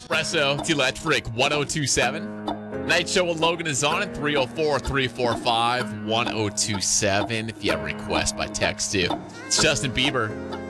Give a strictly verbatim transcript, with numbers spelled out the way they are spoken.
Espresso, T Electric, one oh two seven. Night Show with Logan is on at three oh four, three four five, one oh two seven. If you have a request by text too. It's Justin Bieber.